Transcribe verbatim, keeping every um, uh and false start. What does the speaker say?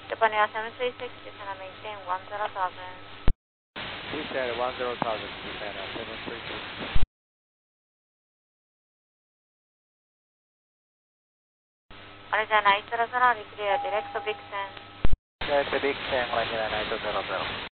Japan Air seven three six, descend and maintain one zero thousand. Descend one zero thousand, descend at seven three six. Malaysia nine zero zero, clear direct to Big Ten. Direct to Big Ten, Malaysia nine zero zero.